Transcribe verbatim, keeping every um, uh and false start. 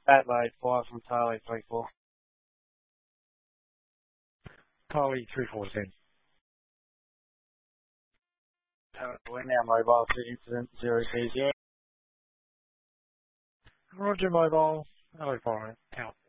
Adelaide five from Tarly three four. Tarly three four ten. We're now mobile to incident zero C zero. Roger mobile, hello fire, out.